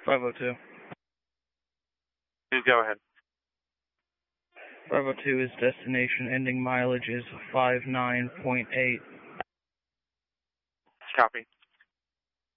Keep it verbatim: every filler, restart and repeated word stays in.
five oh two. Please go ahead. five oh two is destination, ending mileage is five nine point eight. Copy.